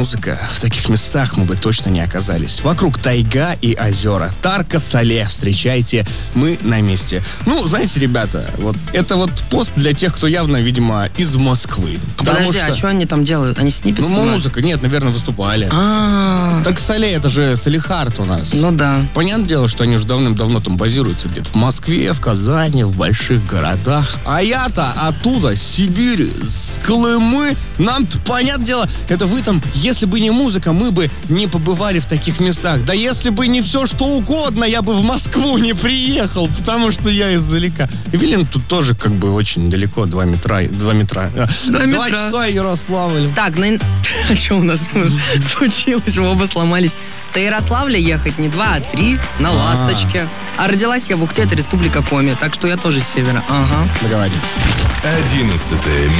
музыка, в таких местах мы бы точно не оказались. Вокруг тайга и озера. Тарко-Сале, встречайте, мы на месте. Ну, знаете, ребята, вот это вот пост для тех, кто явно, видимо, из Москвы. Подожди, а что они там делают? Они сниппет снимают? Музыка, нет, наверное, выступали. Так Сале, это же Салехард у нас. Ну да. Понятное дело, что они уже давным-давно там базируются где-то в Москве, в Казани, в больших городах. А я-то оттуда, с Сибири, с Колымы. Нам-то, понятное дело, это вы там, если бы не музыка, мы бы не побывали в таких местах. Да если бы не все, что угодно, я бы в Москву не приехал, потому что я издалека. Вилин тут тоже как бы очень далеко, 2 метра. 2 часа Ярославль. Так, а что у нас случилось? Мы оба сломались. До Ярославля ехать не 2, а 3 на «Ласточке». А родилась я в Ухте, это республика Коми, так что я тоже с севера. Ага. Договорились. 11 место.